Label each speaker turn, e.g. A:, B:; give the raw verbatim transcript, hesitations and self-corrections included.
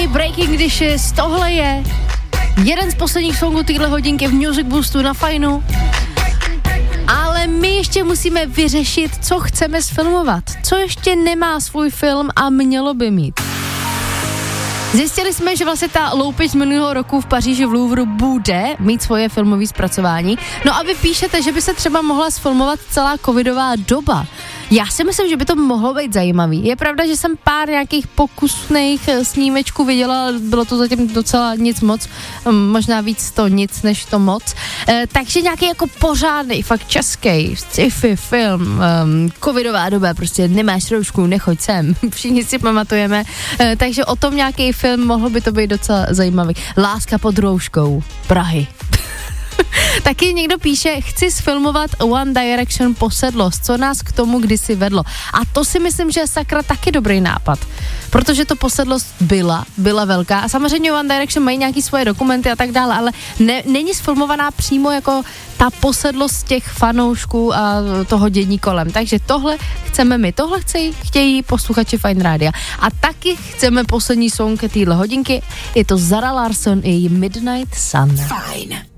A: Amy, Breaking Dishes, tohle je jeden z posledních songů téhle hodinky v Music Boostu na Fajnu. Ale my ještě musíme vyřešit, co chceme sfilmovat. Co ještě nemá svůj film a mělo by mít. Zjistili jsme, že vlastně ta loupež z minulého roku v Paříži v Louvru bude mít svoje filmové zpracování. No a vy píšete, že by se třeba mohla sfilmovat celá covidová doba. Já si myslím, že by to mohlo být zajímavý. Je pravda, že jsem pár nějakých pokusných snímečků viděla, bylo to zatím docela nic moc, možná víc to nic než to moc. E, takže nějaký jako pořádný, fakt český sci-fi film, um, covidová doba, prostě nemáš roušku, nechoď sem, všichni si pamatujeme. E, takže o tom nějaký film, mohl by to být docela zajímavý. Láska pod rouškou Prahy. Taky někdo píše, chci sfilmovat One Direction posedlost, co nás k tomu kdysi vedlo. A to si myslím, že je sakra taky dobrý nápad, protože to posedlost byla, byla velká. A samozřejmě One Direction mají nějaký svoje dokumenty a tak dále, ale ne, není sfilmovaná přímo jako ta posedlost těch fanoušků a toho dění kolem. Takže tohle chceme my, tohle chtějí, chtějí posluchači Fajn Rádia. A taky chceme poslední song téhle hodinky, je to Zara Larsson i Midnight Sun.
B: Fajn.